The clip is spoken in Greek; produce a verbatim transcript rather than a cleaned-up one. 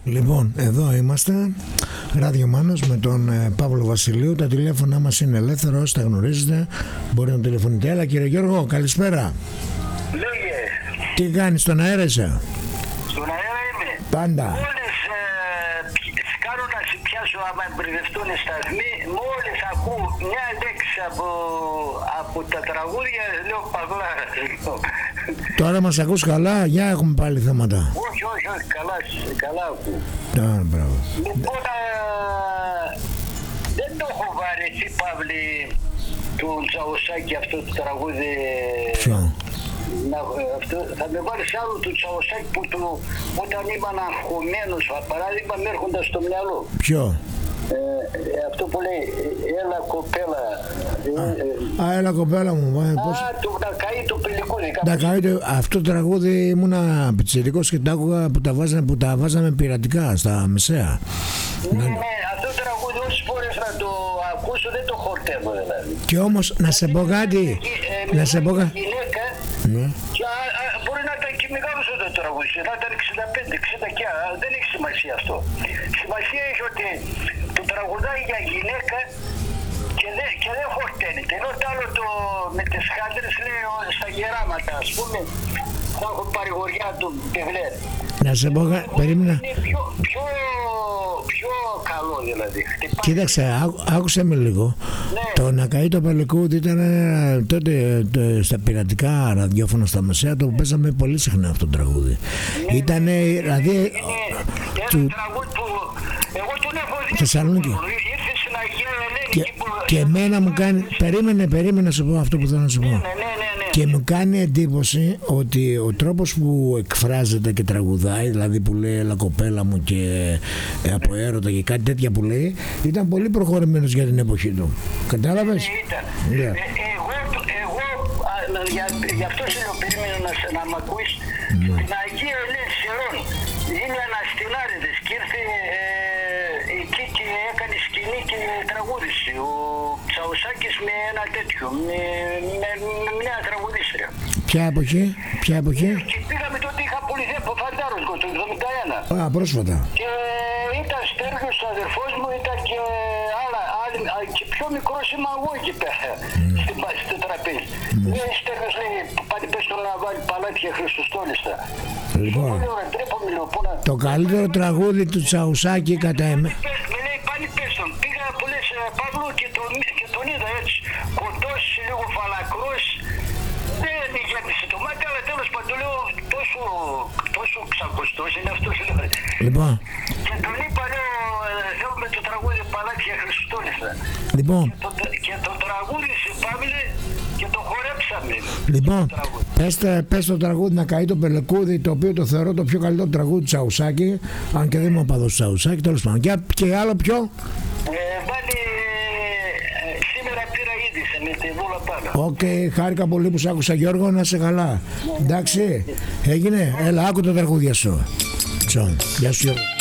Λοιπόν, εδώ είμαστε, Ράδιο Μάνος με τον ε, Παύλο Βασιλείου. Τα τηλέφωνά μας είναι ελεύθερα, όσοι τα γνωρίζετε μπορείτε να τηλεφωνείτε. Έλα κύριε Γιώργο, καλησπέρα. Λέγε. Τι κάνεις, στον αέρα είσαι? Στον αέρα είμαι. Πάντα. Μόλις ε, σκάρω να σε πιάσω άμα μπερδευτούν οι σταθμοί, μόλις ακούω μια λέξη από, από τα τραγούδια, λέω παγλάρα. Τώρα μας ακούς καλά, για έχουμε πάλι θέματα. Όχι, όχι, όχι, καλά, καλά ακούω. Α, μπράβο. Λοιπόν, ε, δεν το έχω βαρεθεί, Παύλη, του Τσαουσάκη αυτό το τραγούδι. Ποιο? Να, αυτό, θα με βάλεις άλλο του Τσαουσάκη που του, όταν ήμουν αγχωμένος, παράδειγμα, με έρχονταν στο μυαλό. Ποιο? Ε, αυτό που λέει, έλα κοπέλα. Α, ε, ε, α έλα κοπέλα μου. Α, α πώς... του Νακαΐ του Πηλικούνη. Νακαΐ, αυτό το τραγούδι ήμουνα πιτσιρικός και τα άκουγα που τα βάζαμε, που τα βάζαμε πειρατικά στα μεσαία. Ναι, ναι, ναι, αυτό το τραγούδι όσες φορές να το ακούσω δεν το χορτεύω δηλαδή. Και όμως να σε πω κάτι. Ε, να σε πω κάτι. Γυναίκα, ναι. και, α, α, μπορεί να ήταν και μεγάλος το τραγούδι, να ήταν εξήντα πέντε εξήντα και α, δεν έχει σημασία αυτό. Σημασία έχει ότι το τραγουδάει για γυναίκα και δεν, και δεν χορταίνεται. Ενώ το άλλο το, με τις χάντρες λέει στα γεράματα, ας πούμε, θα έχω παρηγοριά του Πευλέρ. Να σε πω κάτι, περίμενα. Είναι πιο, πιο, πιο καλό δηλαδή. Χτυπάει. Κοίταξε, άκου, άκουσε με λίγο. Ναι. Το Νακαΐ το Πελικούδι ήταν ε, τότε το, στα πειρατικά ραδιόφωνα στα μεσαία, το παίζαμε πολύ συχνά αυτό το τραγούδι. Ναι, Ήταν δηλαδή. Είναι του, ένα τραγούδι που εγώ τον έχω δει. Θεσσαλονίκη. Ήρθε στην Αγία Ελένη. Και, που, και εμένα μου κάνει. Περίμενε, περίμενε να σου πω αυτό που θέλω να σου πω. ναι, ναι, ναι, ναι. Και μου κάνει εντύπωση ότι ο τρόπος που εκφράζεται και τραγουδάει, δηλαδή που λέει έλα κοπέλα μου και ε, από έρωτα και κάτι τέτοια που λέει, ήταν πολύ προχωρημένος για την εποχή του. Κατάλαβες? Ναι, ήταν. Yeah. Ε, εγώ, εγώ α, για, γι' αυτό σε λέω περίμενα να, να μ' ακούεις. Ναι. Στην Αγία Ελένη Σερών είναι αναστηνάριδες και ήρθε ε, εκεί και έκανε σκηνή και τραγούδισε. Ο Τσαουσάκης με ένα τέτοιο, με, με, με μια τραγουδίστρια. Ποια εποχή? Ποια εποχή? Και πήγαμε τότε, είχα πουληθεί από Φαντάρος το εβδομήντα ένα. Α, πρόσφατα. Και ήταν Στέργιος ο αδερφός μου, ήταν και άλλα, άλλοι, και πιο μικρός είμαι εγώ εκεί πέρα, mm. στην, στο τραπέζι. Mm. Λέει Στέργιος, λέει, πάλι πες τον να βάλει παλάτια Χριστοστόλιστα. Λοιπόν, λέω, ντρέπομαι, λέω, να... το καλύτερο τραγούδι του Τσαουσάκη κατά εμέ... Με λέει πάλι πες τον, πήγα που λες Παύλο και τον, και τον είδα έτσι, κοντός, λίγο φαλακρός. Δεν γέμισε το μάτι, αλλά τέλος πάντων λέω τόσο, τόσο ξακουστός είναι αυτός. Λοιπόν. Και τον είπα, λέω, θέλουμε το τραγούδι Παλάτια Χριστοστόλιστα. Λοιπόν. Και το, και το τραγούδι Παύλε και το χορέψαμε. Λοιπόν, το πες, πες το τραγούδι Νακαΐ το Πελικούδι, το οποίο το θεωρώ το πιο καλύτερο τραγούδι του Τσαουσάκη, αν και δεν είμαι ο παδός του Τσαουσάκη, τέλος πάντων. Και, και άλλο ποιο? Ε, βάλει, ε, σήμερα πήρα είδηση με τη βούλα πάνω. Οκ, okay, χάρηκα πολύ που σ' άκουσα Γιώργο, να είσαι καλά. Εντάξει, έγινε, έλα άκου το τραγούδια σου. Τσο, γεια σου Γιώργο.